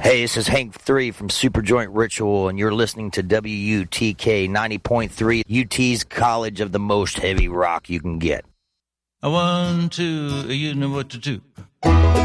Hey, this is Hank 3 from Superjoint Ritual, and you're listening to WUTK 90.3, UT's College of the most heavy rock you can get. 1, 2, you know what to do.